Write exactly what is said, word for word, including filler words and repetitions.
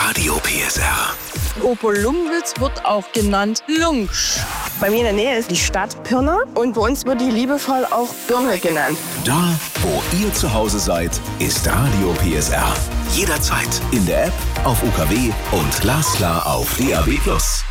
Radio P S R. Oberlungwitz wird auch genannt Lungsch. Bei mir in der Nähe ist die Stadt Pirna und bei uns wird die liebevoll auch Birne genannt. Da, wo ihr zu Hause seid, ist Radio P S R. Jederzeit in der App, auf U K W und glasklar auf D A B plus.